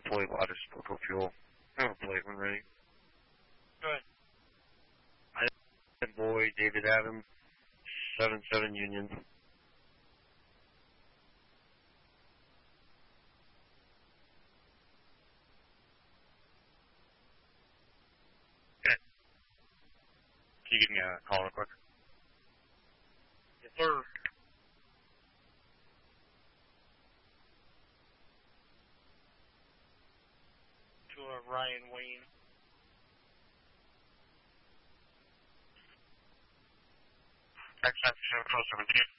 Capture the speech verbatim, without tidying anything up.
fully loaded Spoko fuel. I have a plate one ready. Go ahead. I boy, David Adams, seven seven Union. Okay. Can you give me a call real quick? Yes, sir. To uh, Ryan Wayne. X seven seven seventeen.